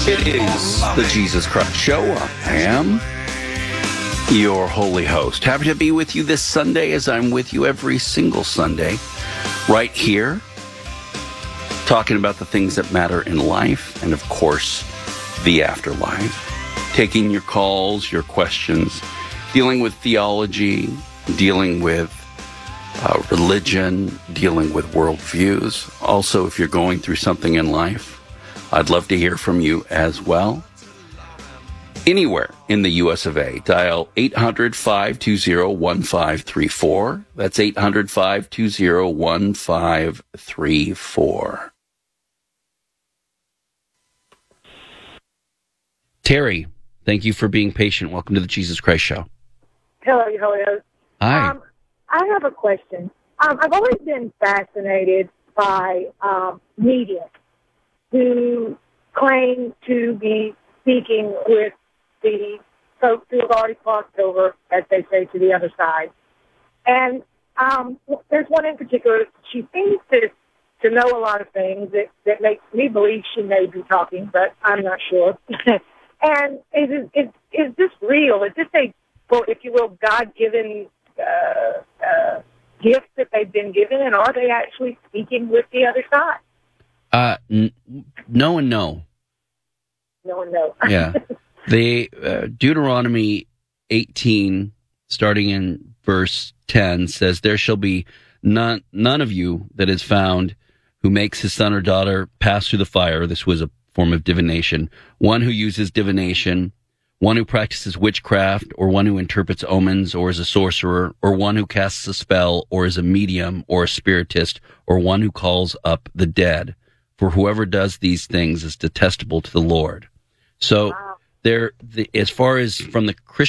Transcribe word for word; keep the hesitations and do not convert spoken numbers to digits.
It is the Jesus Christ Show. I am your holy host. Happy to be with you this Sunday, as I'm with you every single Sunday, right here, talking about the things that matter in life and, of course, the afterlife. Taking your calls, your questions, dealing with theology, dealing with uh, religion, dealing with worldviews. Also, if you're going through something in life, I'd love to hear from you as well. Anywhere in the U S of A, dial eight hundred, five two zero, one five three four. That's eight hundred, five two zero, one five three four. Terry, thank you for being patient. Welcome to the Jesus Christ Show. Hello, hello. Hi. Um, I have a question. Um, I've always been fascinated by um, media who claim to be speaking with the folks who have already crossed over, as they say, to the other side. And um, there's one in particular. She seems to to know a lot of things that, that makes me believe she may be talking, but I'm not sure. And is, is, is this real? Is this a, well, if you will, God-given uh, uh, gift that they've been given, and are they actually speaking with the other side? Uh, n- no and no. No one knows. Yeah. The uh, Deuteronomy eighteen, starting in verse ten, says, "There shall be none, none of you that is found who makes his son or daughter pass through the fire." This was a form of divination. "One who uses divination, one who practices witchcraft, or one who interprets omens, or is a sorcerer, or one who casts a spell, or is a medium, or a spiritist, or one who calls up the dead. For whoever does these things is detestable to the Lord." So, Wow. there, the, as far as from the Christian